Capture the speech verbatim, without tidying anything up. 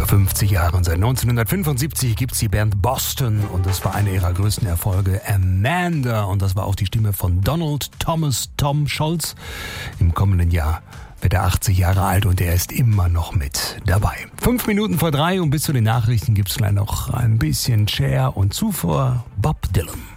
Über fünfzig Jahre und seit neunzehnhundertfünfundsiebzig gibt's die Band Boston und das war einer ihrer größten Erfolge, Amanda, und das war auch die Stimme von Donald Thomas Tom Scholz. Im kommenden Jahr wird er achtzig Jahre alt und er ist immer noch mit dabei. Fünf Minuten vor drei und bis zu den Nachrichten gibt's gleich noch ein bisschen Cher und zuvor Bob Dylan.